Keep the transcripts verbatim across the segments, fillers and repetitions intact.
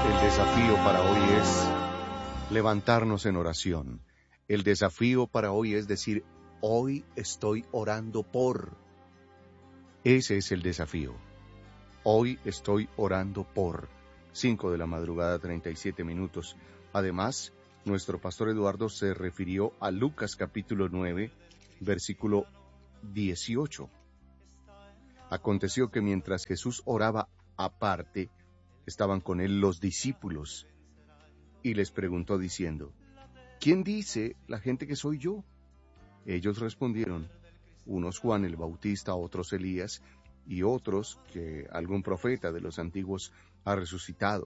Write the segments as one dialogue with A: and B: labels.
A: El desafío para hoy es levantarnos en oración. El desafío para hoy es decir, hoy estoy orando por. Ese es el desafío. Hoy estoy orando por. cinco de la madrugada, treinta y siete minutos. Además, nuestro pastor Eduardo se refirió a Lucas capítulo nueve, versículo dieciocho. Aconteció que mientras Jesús oraba aparte, estaban con él los discípulos, y les preguntó diciendo, ¿quién dice la gente que soy yo? Ellos respondieron, unos Juan el Bautista, otros Elías, y otros que algún profeta de los antiguos ha resucitado.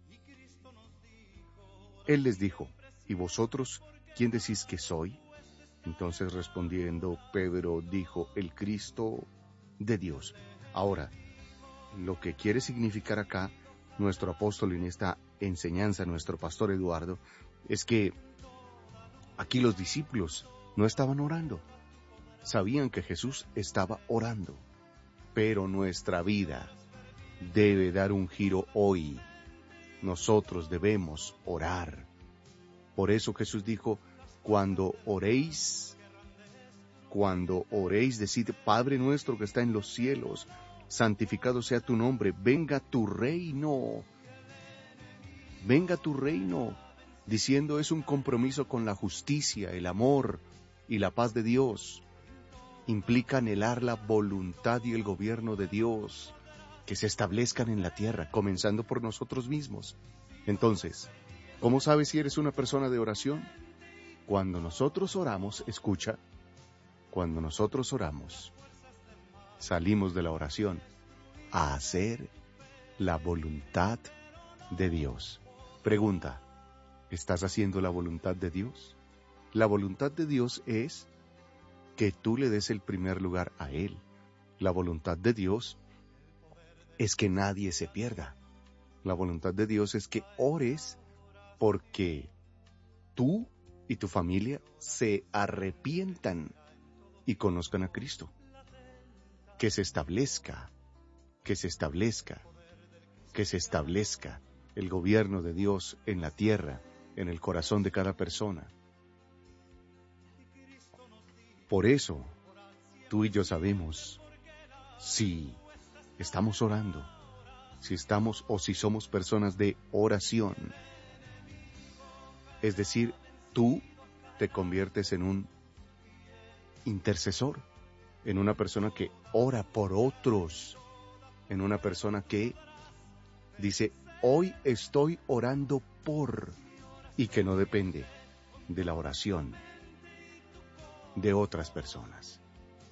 A: Él les dijo, ¿y vosotros quién decís que soy? Entonces respondiendo, Pedro dijo, el Cristo de Dios. Ahora, lo que quiere significar acá nuestro apóstol en esta enseñanza, nuestro pastor Eduardo, es que aquí los discípulos no estaban orando. Sabían que Jesús estaba orando, pero nuestra vida debe dar un giro hoy. Nosotros debemos orar. Por eso Jesús dijo, cuando oréis, cuando oréis, decid, Padre nuestro que está en los cielos, santificado sea tu nombre, venga tu reino, venga tu reino, diciendo es un compromiso con la justicia, el amor y la paz de Dios. Implica anhelar la voluntad y el gobierno de Dios, que se establezcan en la tierra, comenzando por nosotros mismos. Entonces, ¿cómo sabes si eres una persona de oración? Cuando nosotros oramos, escucha, cuando nosotros oramos, salimos de la oración a hacer la voluntad de Dios. Pregunta, ¿estás haciendo la voluntad de Dios? La voluntad de Dios es que tú le des el primer lugar a Él. La voluntad de Dios es que nadie se pierda. La voluntad de Dios es que ores porque tú y tu familia se arrepientan y conozcan a Cristo. Que se establezca, que se establezca, que se establezca el gobierno de Dios en la tierra, en el corazón de cada persona. Por eso, tú y yo sabemos si estamos orando, si estamos o si somos personas de oración. Es decir, tú te conviertes en un intercesor, en una persona que ora por otros, en una persona que dice, hoy estoy orando por, y que no depende de la oración de otras personas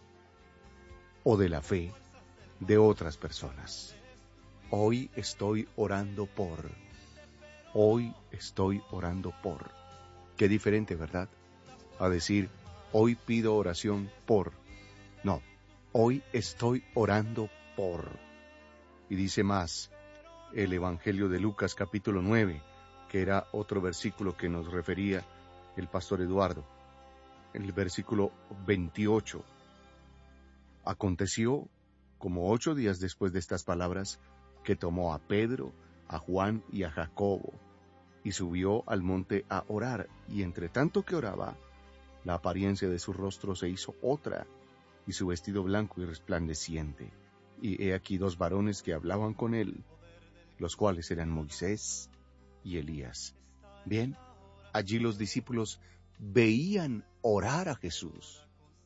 A: o de la fe de otras personas. Hoy estoy orando por, hoy estoy orando por. Qué diferente, ¿verdad? A decir, hoy pido oración por. No, hoy estoy orando por. Y dice más el Evangelio de Lucas capítulo nueve, que era otro versículo que nos refería el pastor Eduardo. En el versículo veintiocho. Aconteció, como ocho días después de estas palabras, que tomó a Pedro, a Juan y a Jacobo, y subió al monte a orar, y entre tanto que oraba, la apariencia de su rostro se hizo otra, y su vestido blanco y resplandeciente. Y he aquí dos varones que hablaban con él, los cuales eran Moisés y Elías. Bien, allí los discípulos veían orar a Jesús.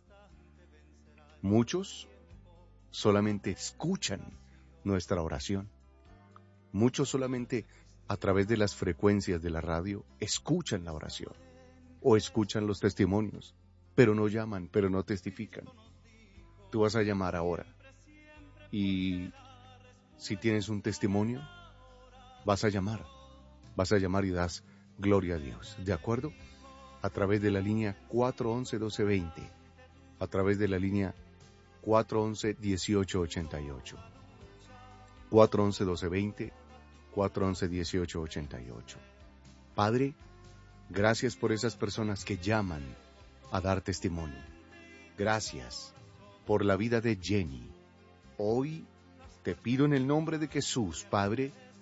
A: Muchos solamente escuchan nuestra oración. Muchos solamente a través de las frecuencias de la radio escuchan la oración o escuchan los testimonios, pero no llaman, pero no testifican. Tú vas a llamar ahora y si tienes un testimonio, vas a llamar, vas a llamar y das gloria a Dios, ¿de acuerdo? A través de la línea cuatro once, doce veinte, a través de la línea cuatro once, dieciocho ochenta y ocho, cuatro once, doce veinte, cuatro once, dieciocho ochenta y ocho. Padre, gracias por esas personas que llaman a dar testimonio. Gracias por la vida de Jenny. Hoy te pido en el nombre de Jesús, Padre,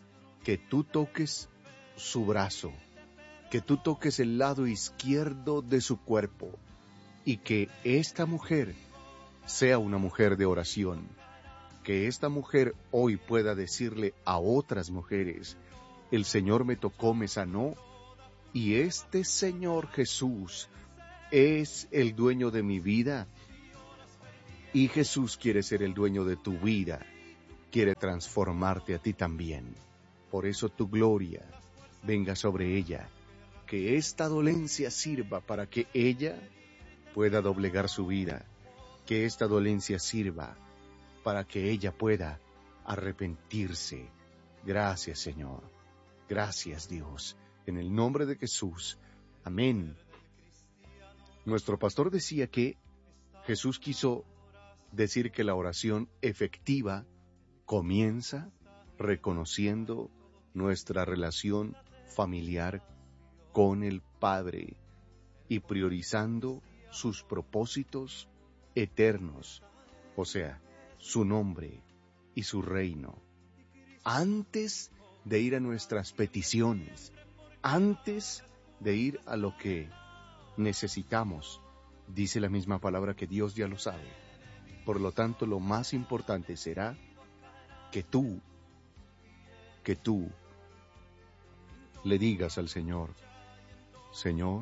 A: que tú toques su brazo, que tú toques el lado izquierdo de su cuerpo y que esta mujer sea una mujer de oración, que esta mujer hoy pueda decirle a otras mujeres, el Señor me tocó, me sanó, y este Señor Jesús es el dueño de mi vida, y Jesús quiere ser el dueño de tu vida, quiere transformarte a ti también. Por eso tu gloria venga sobre ella, que esta dolencia sirva para que ella pueda doblegar su vida, que esta dolencia sirva para que ella pueda arrepentirse. Gracias, Señor. Gracias, Dios. En el nombre de Jesús. Amén. Nuestro pastor decía que Jesús quiso decir que la oración efectiva comienza reconociendo nuestra relación familiar con el Padre y priorizando sus propósitos eternos, o sea, su nombre y su reino, antes de ir a nuestras peticiones, antes de ir a lo que necesitamos. Dice la misma palabra que Dios ya lo sabe. Por lo tanto, lo más importante será que tú, que tú le digas al Señor, Señor,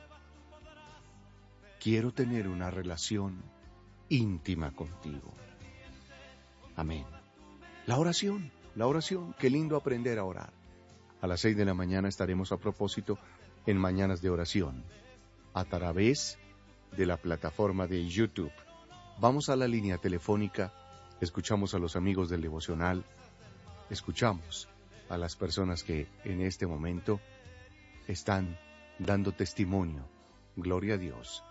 A: quiero tener una relación íntima contigo. Amén. La oración, la oración, qué lindo aprender a orar. A las seis de la mañana estaremos a propósito en Mañanas de Oración, a través de la plataforma de YouTube. Vamos a la línea telefónica, escuchamos a los amigos del devocional, escuchamos a las personas que en este momento están dando testimonio. Gloria a Dios.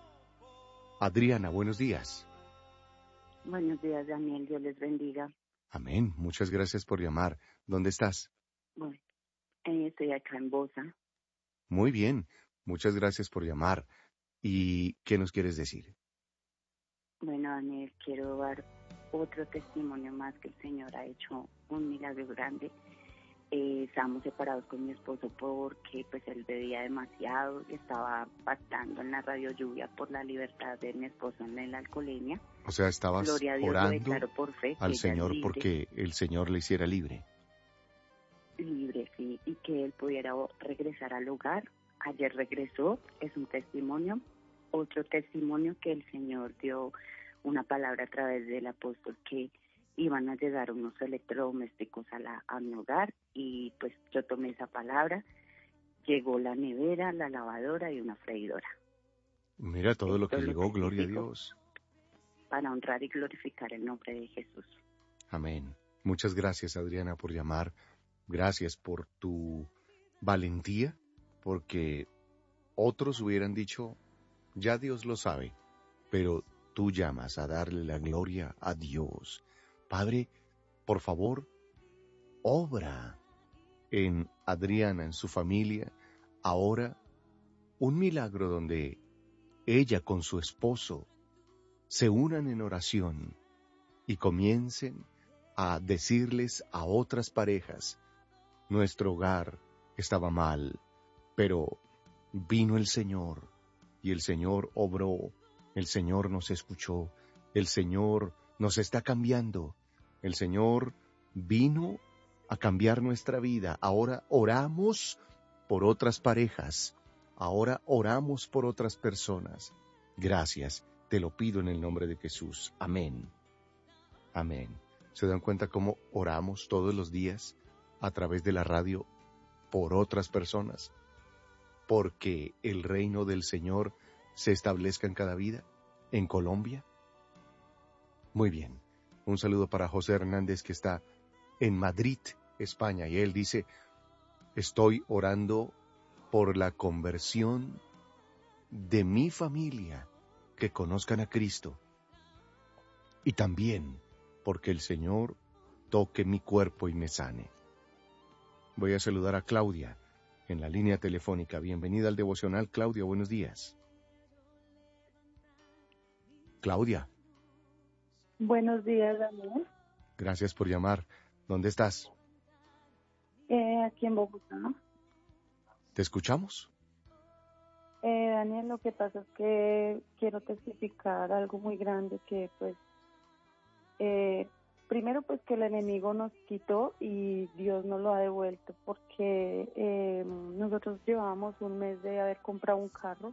A: Adriana, buenos días.
B: Buenos días, Daniel. Dios les bendiga.
A: Amén. Muchas gracias por llamar. ¿Dónde estás?
B: Bueno, eh, estoy acá en Bosa.
A: Muy bien. Muchas gracias por llamar. ¿Y qué nos quieres decir?
B: Bueno, Daniel, quiero dar otro testimonio más que el Señor ha hecho un milagro grande. Eh, estábamos separados con mi esposo porque pues él bebía demasiado y estaba pactando en la radio lluvia por la libertad de mi esposo en la alcoholemia.
A: O sea, estabas
B: Gloria a Dios, lo
A: orando
B: declaro por fe, que
A: al
B: ella
A: Señor
B: es libre,
A: porque el Señor le hiciera libre.
B: libre, sí, y que él pudiera regresar al hogar. Ayer regresó, es un testimonio. Otro testimonio que el Señor dio una palabra a través del apóstol que iban a llegar unos electrodomésticos a, la, a mi hogar y pues yo tomé esa palabra. Llegó la nevera, la lavadora y una freidora.
A: Mira todo
B: Esto
A: lo que
B: lo
A: llegó, gloria a
B: testifico
A: Dios.
B: para honrar y glorificar el nombre de Jesús.
A: Amén. Muchas gracias, Adriana, por llamar. Gracias por tu valentía, porque otros hubieran dicho, ya Dios lo sabe, pero tú llamas a darle la gloria a Dios. Padre, por favor, obra en Adriana, en su familia, ahora un milagro donde ella con su esposo se unan en oración y comiencen a decirles a otras parejas, nuestro hogar estaba mal, pero vino el Señor y el Señor obró, el Señor nos escuchó, el Señor nos está cambiando, el Señor vino a cambiar nuestra vida. Ahora oramos por otras parejas, ahora oramos por otras personas. Gracias, te lo pido en el nombre de Jesús. Amén. Amén. ¿Se dan cuenta cómo oramos todos los días a través de la radio por otras personas? Porque el reino del Señor se establezca en cada vida, en Colombia. Muy bien. Un saludo para José Hernández, que está en Madrid, España, y él dice, estoy orando por la conversión de mi familia, que conozcan a Cristo, y también porque el Señor toque mi cuerpo y me sane. Voy a saludar a Claudia en la línea telefónica. Bienvenida al devocional, Claudia, buenos días. Claudia.
C: Buenos días, Daniel.
A: Gracias por llamar. ¿Dónde estás?
B: Eh, aquí en Bogotá, ¿no?
A: ¿Te escuchamos?
B: Eh, Daniel, lo que pasa es que quiero testificar algo muy grande que pues, eh, primero pues que el enemigo nos quitó y Dios nos lo ha devuelto porque eh, nosotros llevábamos un mes de haber comprado un carro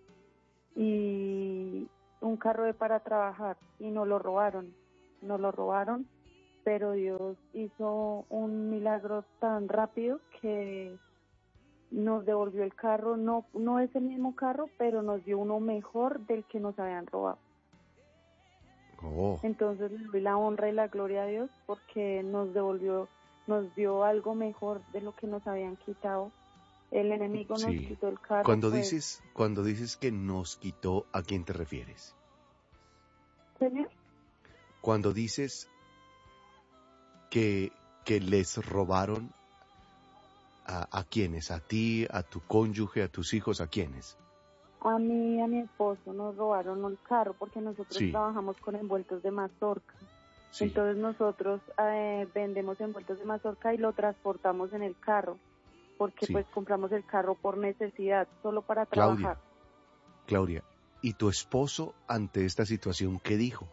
B: y un carro de para trabajar y nos lo robaron, nos lo robaron, pero Dios hizo un milagro tan rápido que nos devolvió el carro, no no es el mismo carro, pero nos dio uno mejor del que nos habían robado.
A: Oh.
B: Entonces le doy la honra y la gloria a Dios porque nos devolvió, nos dio algo mejor de lo que nos habían quitado. El enemigo nos
A: Sí.
B: quitó el carro.
A: Cuando
B: pues,
A: dices, cuando dices que nos quitó, ¿a quién te refieres?
B: ¿Señor?
A: Cuando dices que, que les robaron, ¿a, a quiénes? ¿A ti, a tu cónyuge, a tus hijos, a quiénes?
B: A mí y a mi esposo nos robaron el carro porque nosotros
A: Sí.
B: trabajamos con envueltos de mazorca.
A: Sí.
B: Entonces nosotros eh, vendemos envueltos de mazorca y lo transportamos en el carro porque
A: Sí.
B: pues compramos el carro por necesidad, solo para
A: Claudia,
B: trabajar.
A: Claudia, ¿y tu esposo ante esta situación qué dijo?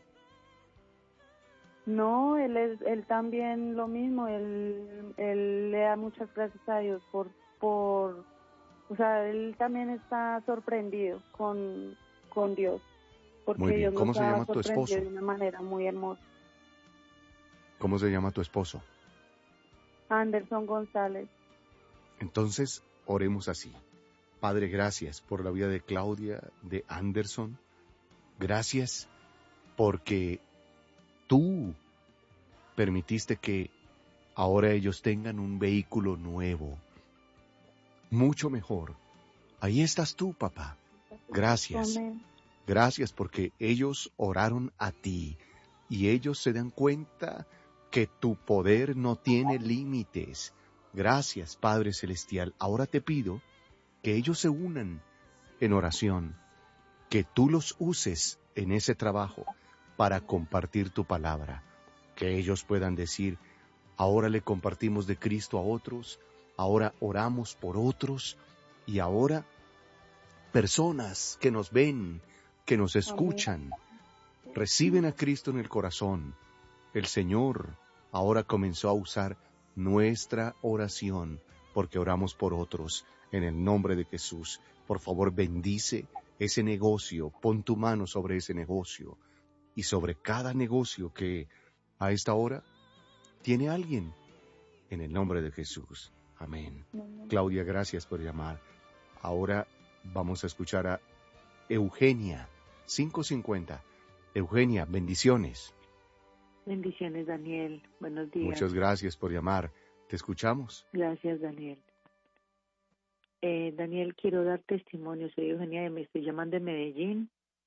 B: No, él es, él también lo mismo, él, él le da muchas gracias a Dios por, por, o sea, él también está sorprendido con, con Dios, porque
A: Muy bien.
B: Dios
A: ¿Cómo
B: nos
A: se
B: ha
A: llama tu
B: sorprendido
A: esposo?
B: de una manera muy hermosa.
A: ¿Cómo se llama tu esposo?
B: Anderson González.
A: Entonces, oremos así. Padre, gracias por la vida de Claudia, de Anderson. Gracias porque tú permitiste que ahora ellos tengan un vehículo nuevo, mucho mejor. Ahí estás tú, papá. Gracias.
B: Amén.
A: Gracias porque ellos oraron a ti y ellos se dan cuenta que tu poder no tiene límites. Gracias, Padre Celestial. Ahora te pido que ellos se unan en oración, que tú los uses en ese trabajo para compartir tu palabra, que ellos puedan decir, ahora le compartimos de Cristo a otros, ahora oramos por otros y ahora personas que nos ven, que nos escuchan, reciben a Cristo en el corazón. El Señor ahora comenzó a usar nuestra oración porque oramos por otros en el nombre de Jesús. Por favor, bendice ese negocio, pon tu mano sobre ese negocio y sobre cada negocio que a esta hora tiene alguien en el nombre de Jesús. Amén.
B: Amén.
A: Claudia, gracias por llamar. Ahora vamos a escuchar a Eugenia, cinco cincuenta. Eugenia, bendiciones.
C: Bendiciones, Daniel. Buenos días.
A: Muchas gracias por llamar. Te escuchamos.
C: Gracias, Daniel. Eh, Daniel, quiero dar testimonio. Soy Eugenia, me estoy llamando de Medellín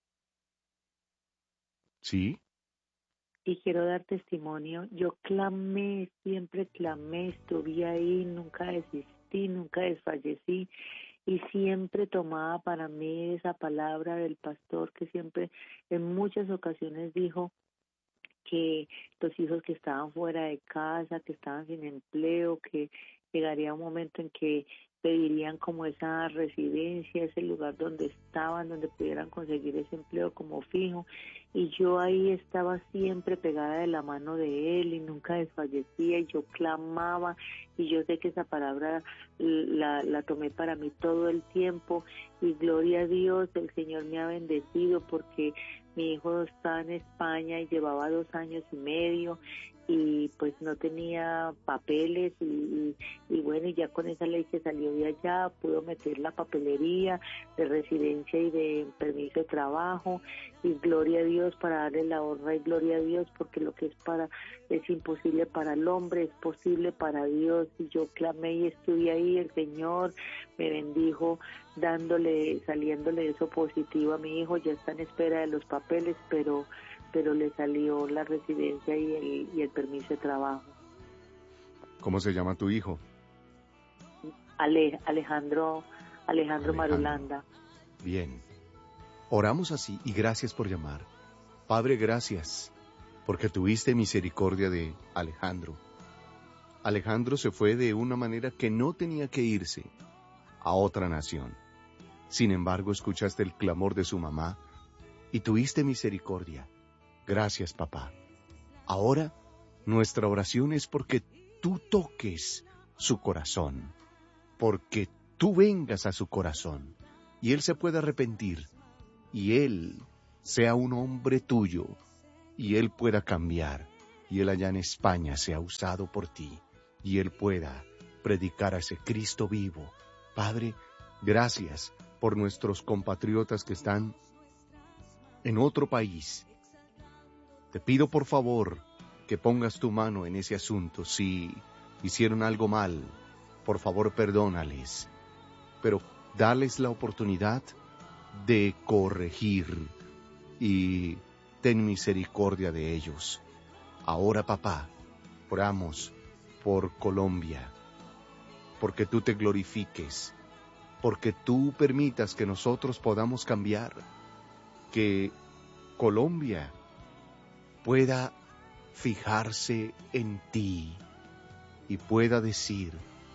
A: ¿Sí?
C: y quiero dar testimonio. Yo clamé, siempre clamé, estuve ahí, nunca desistí, nunca desfallecí y siempre tomaba para mí esa palabra del pastor que siempre en muchas ocasiones dijo que los hijos que estaban fuera de casa, que estaban sin empleo, que llegaría un momento en que pedirían como esa residencia, ese lugar donde estaban, donde pudieran conseguir ese empleo como fijo. Y yo ahí estaba siempre pegada de la mano de él y nunca desfallecía y yo clamaba y yo sé que esa palabra la, la tomé para mí todo el tiempo y gloria a Dios, el Señor me ha bendecido porque mi hijo está en España y llevaba dos años y medio y pues no tenía papeles y, y, y bueno, y ya con esa ley que salió de allá pudo meter la papelería de residencia y de permiso de trabajo y gloria a Dios, para darle la honra y gloria a Dios, porque lo que es para es imposible para el hombre, es posible para Dios. Y yo clamé y estuve ahí, el Señor me bendijo dándole, saliéndole eso positivo a mi hijo. Ya está en espera de los papeles, pero pero le salió la residencia y el, y el permiso de trabajo.
A: ¿Cómo se llama tu hijo?
C: Ale, Alejandro, Alejandro, Alejandro Marulanda.
A: Bien. Oramos así y gracias por llamar. Padre, gracias porque tuviste misericordia de Alejandro. Alejandro se fue de una manera que no tenía que irse, a otra nación. Sin embargo, escuchaste el clamor de su mamá y tuviste misericordia. Gracias, papá. Ahora, nuestra oración es porque tú toques su corazón, porque tú vengas a su corazón y él se pueda arrepentir y él sea un hombre tuyo y él pueda cambiar y él allá en España sea usado por ti y él pueda predicar a ese Cristo vivo. Padre, gracias por nuestros compatriotas que están en otro país. Te pido por favor que pongas tu mano en ese asunto. Si hicieron algo mal, por favor perdónales, pero dales la oportunidad de corregir y ten misericordia de ellos. Ahora, papá, oramos por Colombia, porque tú te glorifiques, porque tú permitas que nosotros podamos cambiar, que Colombia pueda fijarse en ti y pueda decir,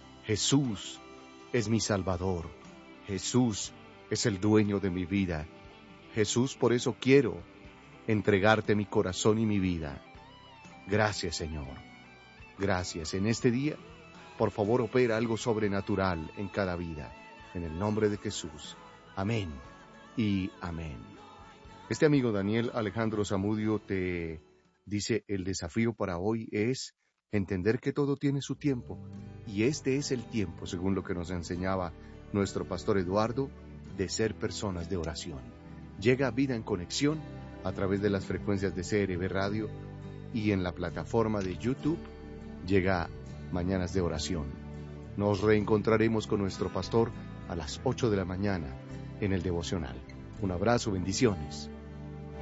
A: Jesús es mi Salvador, Jesús es el dueño de mi vida, Jesús, por eso quiero entregarte mi corazón y mi vida. Gracias, Señor. Gracias. En este día, por favor, opera algo sobrenatural en cada vida. En el nombre de Jesús. Amén y amén. Este amigo Daniel Alejandro Zamudio te dice, el desafío para hoy es entender que todo tiene su tiempo. Y este es el tiempo, según lo que nos enseñaba nuestro pastor Eduardo, de ser personas de oración. Llega a Vida en Conexión a través de las frecuencias de C R B Radio y en la plataforma de YouTube llega Mañanas de Oración. Nos reencontraremos con nuestro pastor a las ocho de la mañana en el devocional. Un abrazo, bendiciones.